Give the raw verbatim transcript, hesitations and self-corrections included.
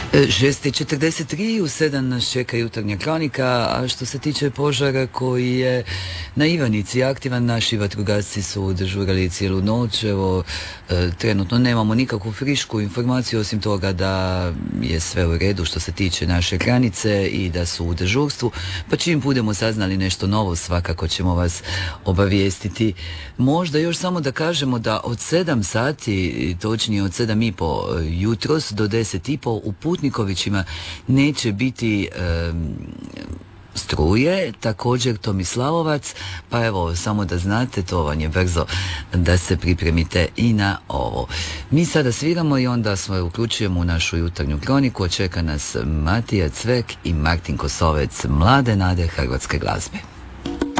šest i četrdeset tri, u sedam nas čeka jutarnja kronika, a što se tiče požara koji je na Ivanici aktivan, naši vatrogasci su dežurali cijelu noć. Evo, e, trenutno nemamo nikakvu frišku informaciju, osim toga da je sve u redu što se tiče naše granice i da su u dežurstvu, pa čim budemo saznali nešto novo, svakako ćemo vas obavijestiti. Možda još samo da kažemo da od sedam sati, točnije od sedam i po jutros do deset i po u Putnikovićima neće biti e, struje, također Tomislavovac, pa evo, samo da znate, to vam je brzo da se pripremite i na ovo. Mi sada sviramo i onda smo uključujemo u našu jutarnju kroniku, očeka nas Matija Cvek i Martin Kosovec, mlade nade hrvatske glazbe.